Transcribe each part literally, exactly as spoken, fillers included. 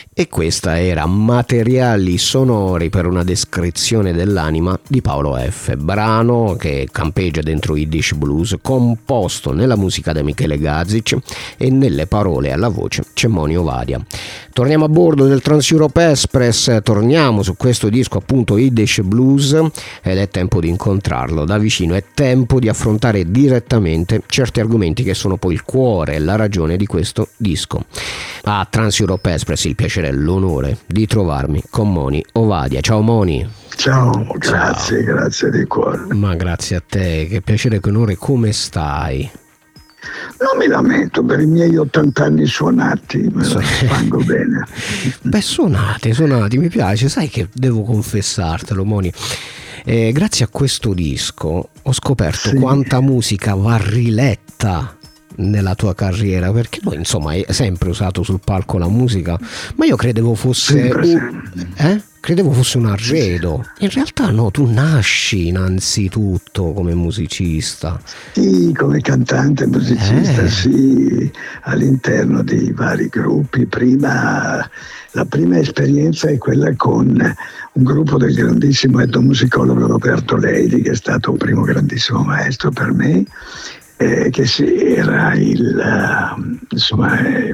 E questa era Materiali sonori per una descrizione dell'anima di Paolo F., brano che campeggia dentro Yiddish Blues, composto nella musica da Michele Gazic e nelle parole e alla voce Cemmoni Ovadia. Torniamo a bordo del Trans-Europe Express, torniamo su questo disco appunto Yiddish Blues, ed è tempo di incontrarlo da vicino, è tempo di affrontare direttamente certi argomenti che sono poi il cuore e la ragione di questo disco. A Trans-Europe Express il piacere e l'onore di trovarmi con Moni Ovadia. Ciao Moni. Ciao, grazie, Ciao. Grazie di cuore. Ma grazie a te, che piacere, che onore, come stai? Non mi lamento per i miei ottanta anni suonati, me lo spango bene. Beh, suonati, suonati, mi piace, sai che devo confessartelo, Moni. Eh, grazie a questo disco ho scoperto sì. quanta musica va riletta nella tua carriera, perché tu insomma hai sempre usato sul palco la musica, ma io credevo fosse un, eh? credevo fosse un arredo. In realtà no, tu nasci innanzitutto come musicista. Sì, come cantante musicista, eh. sì, all'interno di vari gruppi. Prima, la prima esperienza è quella con un gruppo del grandissimo etnomusicologo Roberto Leidi, che è stato un primo grandissimo maestro per me. Eh, che sì, era il, uh, insomma, eh,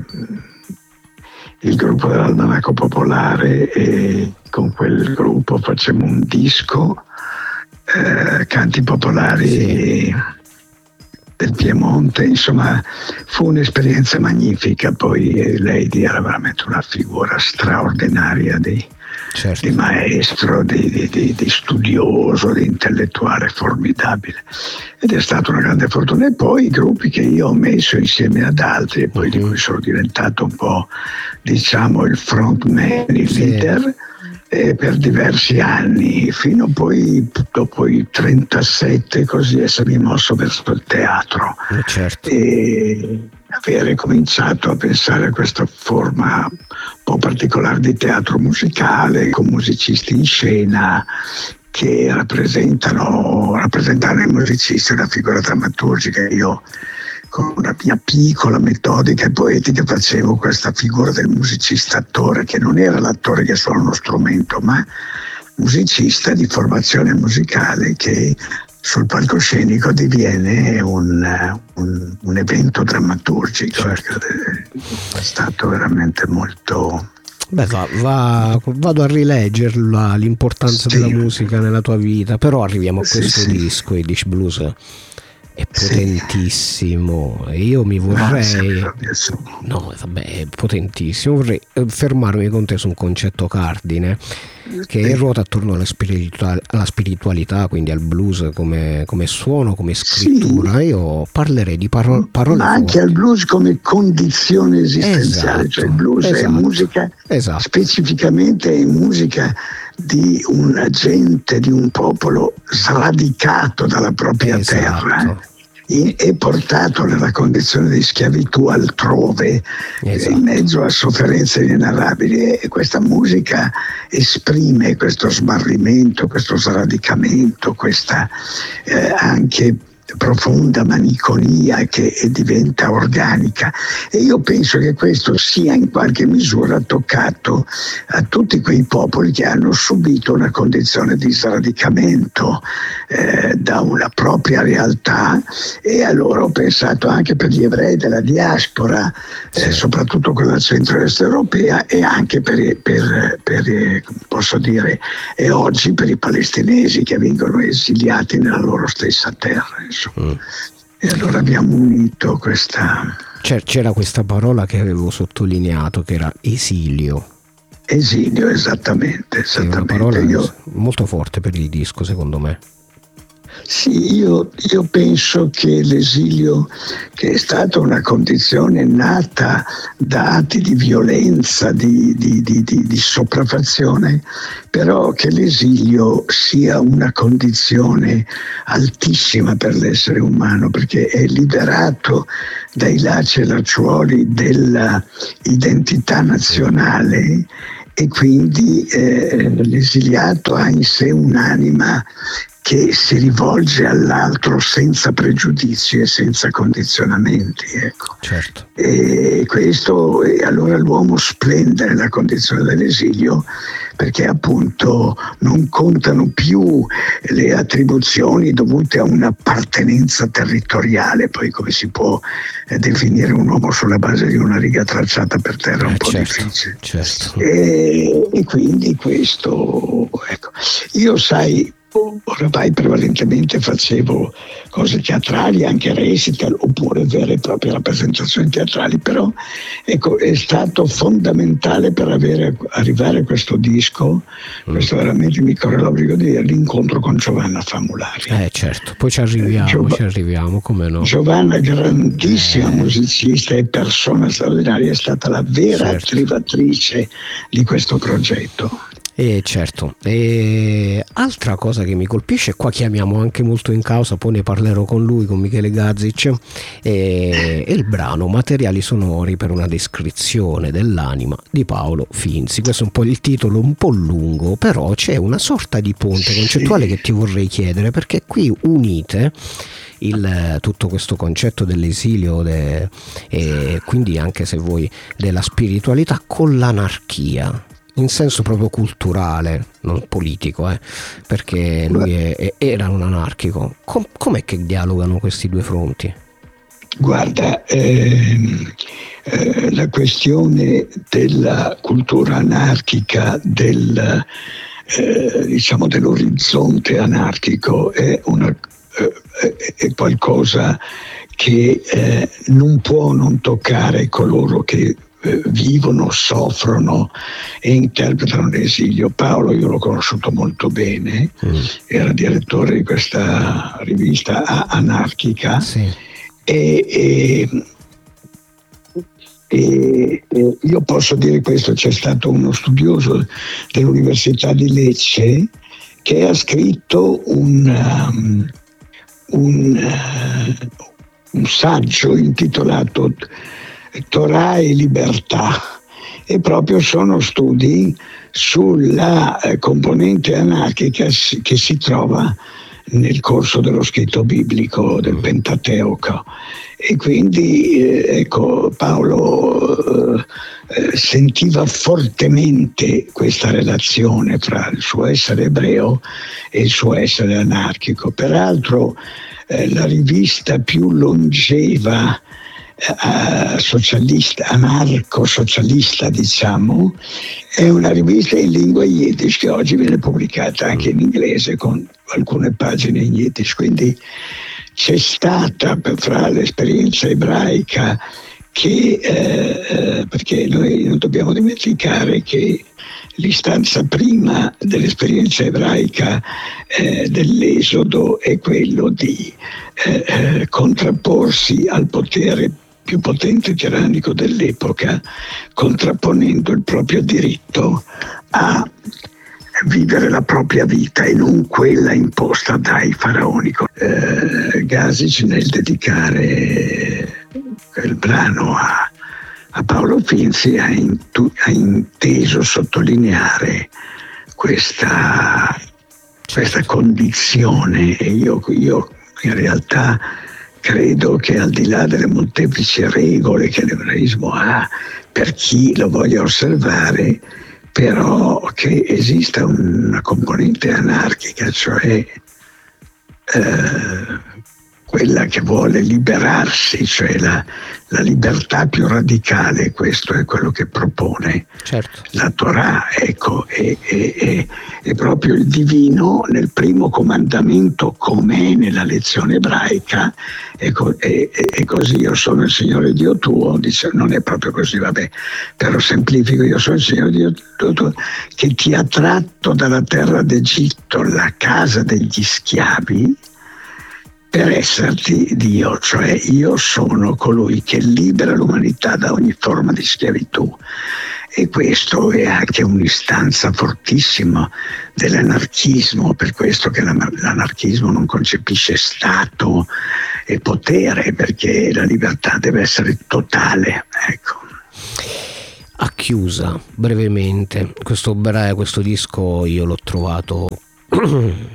il gruppo dell'Almanacco Popolare, e con quel gruppo facemmo un disco, eh, canti popolari sì. del Piemonte, insomma fu un'esperienza magnifica. Poi eh, Lady era veramente una figura straordinaria di, certo. di maestro, di, di, di, di studioso, di intellettuale formidabile, ed è stata una grande fortuna. E poi i gruppi che io ho messo insieme ad altri e poi uh-huh. di cui sono diventato un po', diciamo, il frontman, il sì. leader, eh, per diversi anni, fino poi dopo i trentasette così essermi mosso verso il teatro, uh, certo. e avere cominciato a pensare a questa forma un po' particolare di teatro musicale, con musicisti in scena che rappresentano, rappresentano i musicisti, una figura drammaturgica. Io con una mia piccola metodica e poetica facevo questa figura del musicista attore, che non era l'attore che suona uno strumento, ma musicista di formazione musicale che sul palcoscenico diviene un, un, un evento drammaturgico. Certo. È stato veramente molto... Beh, va, va, vado a rileggerla, l'importanza sì. della musica nella tua vita, però arriviamo a questo sì, disco, sì. Yiddish Blues è potentissimo, e io mi vorrei no vabbè è potentissimo vorrei fermarmi con te su un concetto cardine che ruota attorno alla spiritualità, alla spiritualità, quindi al blues come, come suono, come scrittura. Sì. Io parlerei di paro- parole ma anche forti. al blues come condizione esistenziale. Esatto. Cioè il blues esatto. è musica, esatto. specificamente è musica di una gente, di un popolo sradicato dalla propria esatto. terra e portato nella condizione di schiavitù altrove, esatto. in mezzo a sofferenze inenarrabili, e questa musica esprime questo smarrimento, questo sradicamento, questa eh, anche profonda maniconia che diventa organica. E io penso che questo sia in qualche misura toccato a tutti quei popoli che hanno subito una condizione di sradicamento eh, da una propria realtà, e allora ho pensato anche per gli ebrei della diaspora, eh, soprattutto quella del centro-est europea, e anche per, per, per posso dire, e oggi per i palestinesi che vengono esiliati nella loro stessa terra. Mm. E allora abbiamo unito questa... C'era questa parola che avevo sottolineato, che era esilio. Esilio, esattamente, esattamente. È una parola io... molto forte per il disco, secondo me. Sì, io, io penso che l'esilio, che è stata una condizione nata da atti di violenza, di, di, di, di, di sopraffazione, però che l'esilio sia una condizione altissima per l'essere umano, perché è liberato dai lacci e lacciuoli dell'identità nazionale, e quindi eh, l'esiliato ha in sé un'anima che si rivolge all'altro senza pregiudizi e senza condizionamenti, ecco. Certo. E questo, e allora l'uomo splende nella condizione dell'esilio, perché appunto non contano più le attribuzioni dovute a un'appartenenza territoriale. Poi come si può eh, definire un uomo sulla base di una riga tracciata per terra? È un eh, po' certo, difficile. Certo. E, e quindi questo, ecco, io sai, oramai prevalentemente facevo cose teatrali, anche recital oppure vere e proprie rappresentazioni teatrali, però ecco, è stato fondamentale per avere, arrivare a questo disco, mm. questo veramente mi corre l'obbligo di dire, l'incontro con Giovanna Famulari. Eh certo, poi ci arriviamo, Giov- ci arriviamo, come no. Giovanna, grandissima eh. musicista e persona straordinaria, è stata la vera certo. attivatrice di questo progetto. Eh, certo, e altra cosa che mi colpisce, qua chiamiamo anche molto in causa, poi ne parlerò con lui, con Michele Gazic, è, è il brano Materiali sonori per una descrizione dell'anima di Paolo Finzi. Questo è un po' il titolo, un po' lungo, però c'è una sorta di ponte concettuale che ti vorrei chiedere, perché qui unite Il, tutto questo concetto dell'esilio de, e quindi anche, se vuoi, della spiritualità con l'anarchia in senso proprio culturale, non politico, eh, perché lui è, è, era un anarchico. Com, com'è che dialogano questi due fronti? Guarda, ehm, eh, la questione della cultura anarchica, del, eh, diciamo dell'orizzonte anarchico è una è qualcosa che eh, non può non toccare coloro che eh, vivono, soffrono e interpretano l'esilio. Paolo io l'ho conosciuto molto bene, mm. era direttore di questa rivista anarchica, sì. e, e, e, e io posso dire questo: c'è stato uno studioso dell'Università di Lecce che ha scritto un um, Un, uh, un saggio intitolato Torah e Libertà, e proprio sono studi sulla uh, componente anarchica si, che si trova nel corso dello scritto biblico del Pentateuco. E quindi eh, ecco, Paolo eh, sentiva fortemente questa relazione fra il suo essere ebreo e il suo essere anarchico. Peraltro eh, la rivista più longeva eh, socialista, anarco-socialista, diciamo, è una rivista in lingua yiddish che oggi viene pubblicata anche in inglese con alcune pagine in yiddish. Quindi c'è stata, fra l'esperienza ebraica, che eh, perché noi non dobbiamo dimenticare che l'istanza prima dell'esperienza ebraica eh, dell'esodo è quello di eh, contrapporsi al potere più potente tirannico dell'epoca, contrapponendo il proprio diritto a vivere la propria vita e non quella imposta dai faraoni. Eh, Gazic, nel dedicare quel brano a, a Paolo Finzi, ha, intu- ha inteso sottolineare questa, questa condizione, e io, io in realtà credo che, al di là delle molteplici regole che l'ebraismo ha per chi lo voglia osservare, però che esista una componente anarchica, cioè eh, quella che vuole liberarsi, cioè la, la libertà più radicale. Questo è quello che propone certo. la Torah, ecco, e, e, e, e proprio il divino nel primo comandamento, com'è nella lezione ebraica, e, e, e così io sono il Signore Dio tuo, dice, non è proprio così, vabbè, però semplifico, io sono il Signore Dio tuo che ti ha tratto dalla terra d'Egitto, la casa degli schiavi, per esserti Dio, cioè io sono colui che libera l'umanità da ogni forma di schiavitù. E questo è anche un'istanza fortissima dell'anarchismo, per questo che l'anarchismo non concepisce Stato e potere, perché la libertà deve essere totale, ecco. A chiusa, brevemente, questo, questo disco io l'ho trovato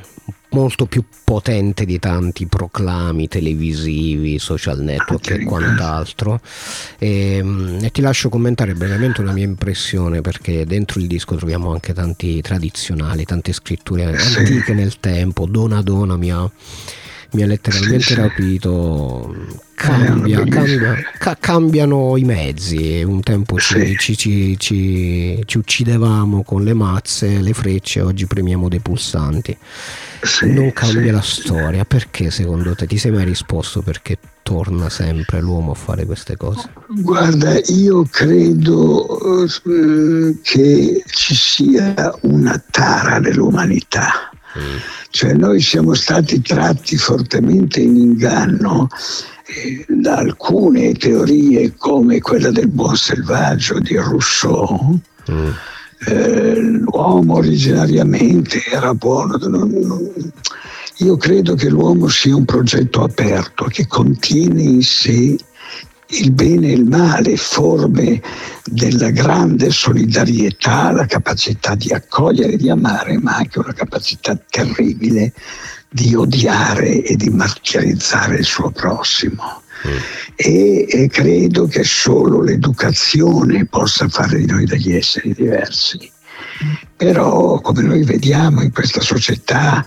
molto più potente di tanti proclami televisivi, social network e quant'altro. E, e ti lascio commentare brevemente una mia impressione, perché dentro il disco troviamo anche tanti tradizionali, tante scritture sì. antiche nel tempo. Dona Dona mi ha, mi ha letteralmente sì, rapito. Cambia, cambia, ca- cambiano i mezzi. Un tempo ci, sì. ci, ci, ci, ci uccidevamo con le mazze, le frecce, oggi premiamo dei pulsanti. Sì, non cambia sì, la storia. Perché secondo te? Ti sei mai risposto perché torna sempre l'uomo a fare queste cose? Guarda, io credo uh, che ci sia una tara dell'umanità. Mm. Cioè noi siamo stati tratti fortemente in inganno eh, da alcune teorie come quella del buon selvaggio di Rousseau. Mm. Eh, l'uomo originariamente era buono. Non, non, io credo che l'uomo sia un progetto aperto che contiene in sé il bene e il male, forme della grande solidarietà, la capacità di accogliere e di amare, ma anche una capacità terribile di odiare e di martirizzare il suo prossimo. Mm. E, e credo che solo l'educazione possa fare di noi degli esseri diversi. Però, come noi vediamo in questa società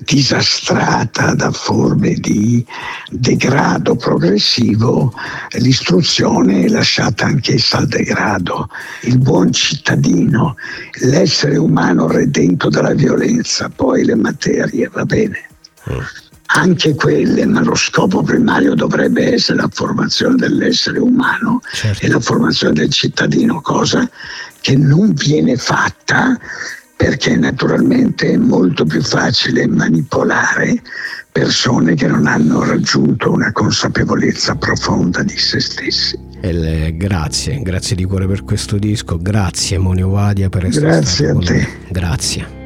disastrata da forme di degrado progressivo, l'istruzione è lasciata anch'essa al degrado. Il buon cittadino, l'essere umano redento dalla violenza, poi le materie, va bene. Mm. Anche quelle, ma lo scopo primario dovrebbe essere la formazione dell'essere umano, certo. E la formazione del cittadino, cosa che non viene fatta perché naturalmente è molto più facile manipolare persone che non hanno raggiunto una consapevolezza profonda di se stessi. E grazie, grazie di cuore per questo disco, grazie Moni Ovadia per essere grazie stato a con te. me. Grazie.